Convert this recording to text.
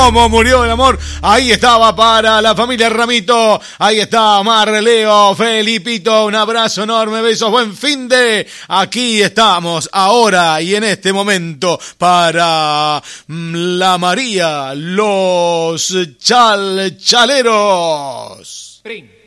Cómo murió el amor. Ahí estaba para la familia Ramito. Ahí está Mar, Leo, Felipito. Un abrazo enorme, besos, buen fin de. Aquí estamos ahora y en este momento para la María, los chalchaleros. Pring.